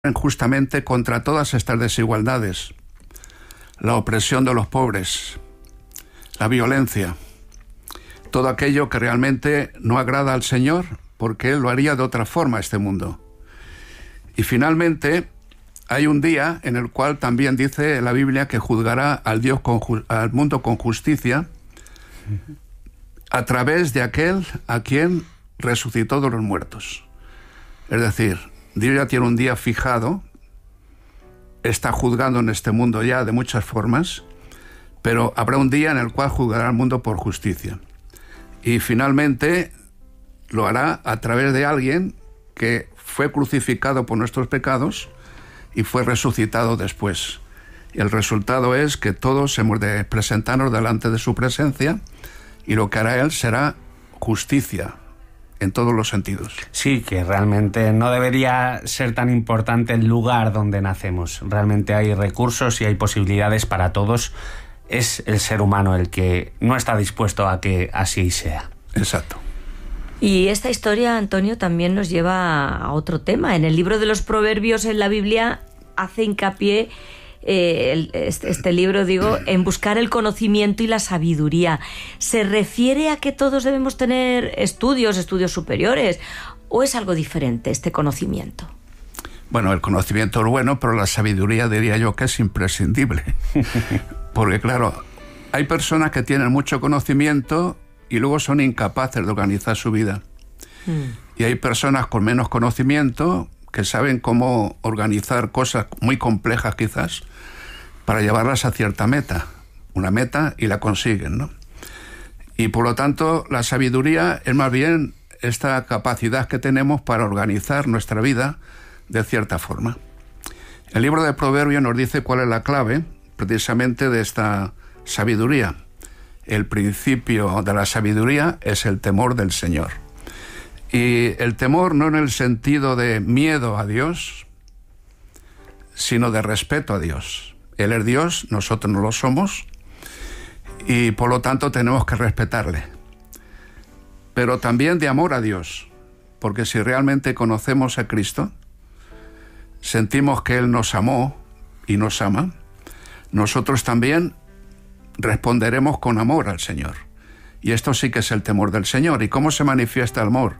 justamente contra todas estas desigualdades, la opresión de los pobres, la violencia, todo aquello que realmente no agrada al Señor, porque Él lo haría de otra forma este mundo. Y finalmente hay un día en el cual también dice la Biblia que juzgará al mundo con justicia a través de aquel a quien resucitó de los muertos. Es decir, Dios ya tiene un día fijado, está juzgando en este mundo ya de muchas formas, pero habrá un día en el cual juzgará al mundo por justicia. Y finalmente lo hará a través de alguien que fue crucificado por nuestros pecados y fue resucitado después. Y el resultado es que todos hemos de presentarnos delante de su presencia y lo que hará Él será justicia en todos los sentidos. Sí, que realmente no debería ser tan importante el lugar donde nacemos. Realmente hay recursos y hay posibilidades para todos. Es el ser humano el que no está dispuesto a que así sea. Exacto. Y esta historia, Antonio, también nos lleva a otro tema. En el libro de los Proverbios en la Biblia hace hincapié este libro, en buscar el conocimiento y la sabiduría. ¿Se refiere a que todos debemos tener estudios superiores, o es algo diferente este conocimiento? Bueno, el conocimiento es bueno, pero la sabiduría diría yo que es imprescindible. Porque claro, hay personas que tienen mucho conocimiento y luego son incapaces de organizar su vida. Y hay personas con menos conocimiento que saben cómo organizar cosas muy complejas quizás para llevarlas a cierta meta, una meta, y la consiguen, ¿no? Y por lo tanto la sabiduría es más bien esta capacidad que tenemos para organizar nuestra vida de cierta forma. El libro de Proverbios nos dice cuál es la clave precisamente de esta sabiduría. El principio de la sabiduría es el temor del Señor. Y el temor no en el sentido de miedo a Dios, sino de respeto a Dios. Él es Dios, nosotros no lo somos, y por lo tanto tenemos que respetarle. Pero también de amor a Dios, porque si realmente conocemos a Cristo, sentimos que Él nos amó y nos ama, nosotros también responderemos con amor al Señor. Y esto sí que es el temor del Señor. ¿Y cómo se manifiesta el amor?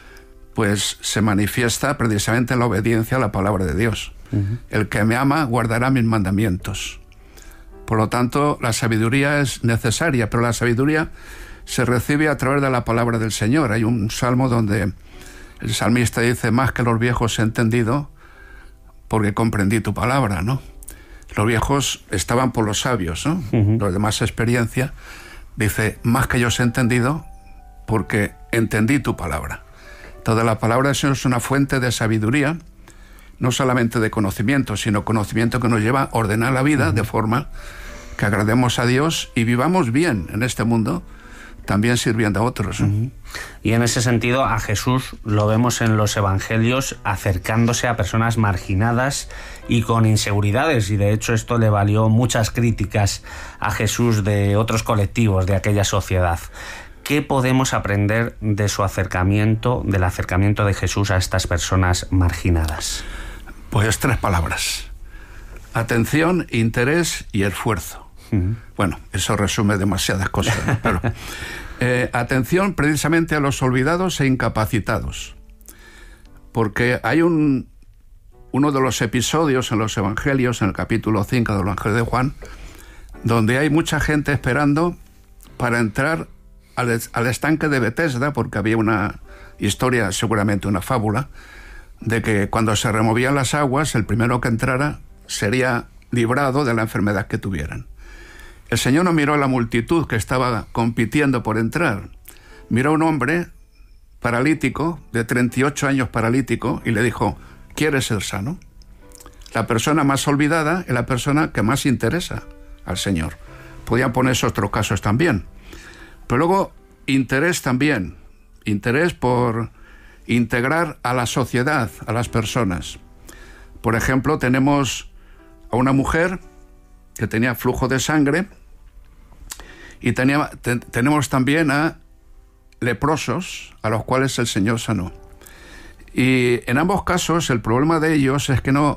Pues se manifiesta precisamente en la obediencia a la palabra de Dios. El que me ama guardará mis mandamientos. Por lo tanto, la sabiduría es necesaria, pero la sabiduría se recibe a través de la palabra del Señor. Hay un salmo donde el salmista dice: más que los viejos he entendido, porque comprendí tu palabra, ¿no? Los viejos estaban por los sabios, ¿no? Los de más experiencia. Dice: más que yo os he entendido, porque entendí tu palabra. Toda la palabra del Señor es una fuente de sabiduría, no solamente de conocimiento, sino conocimiento que nos lleva a ordenar la vida de forma que agrademos a Dios y vivamos bien en este mundo, también sirviendo a otros. Y en ese sentido, a Jesús lo vemos en los evangelios acercándose a personas marginadas y con inseguridades, y de hecho esto le valió muchas críticas a Jesús de otros colectivos de aquella sociedad. ¿Qué podemos aprender de su acercamiento, del acercamiento de Jesús a estas personas marginadas? Pues 3 palabras: atención, interés y esfuerzo. Bueno, eso resume demasiadas cosas, ¿no? Pero atención precisamente a los olvidados e incapacitados, porque hay uno de los episodios en los evangelios, en el capítulo 5 del Evangelio de Juan, donde hay mucha gente esperando para entrar al estanque de Betesda, porque había una historia, seguramente una fábula, de que cuando se removían las aguas, el primero que entrara sería librado de la enfermedad que tuvieran. El Señor no miró a la multitud que estaba compitiendo por entrar. Miró a un hombre paralítico, de 38 años paralítico, y le dijo: ¿quieres ser sano? La persona más olvidada es la persona que más interesa al Señor. Podían ponerse otros casos también. Pero luego, interés también. Interés por integrar a la sociedad, a las personas. Por ejemplo, tenemos a una mujer que tenía flujo de sangre, y tenemos también a leprosos a los cuales el Señor sanó. Y en ambos casos el problema de ellos es que no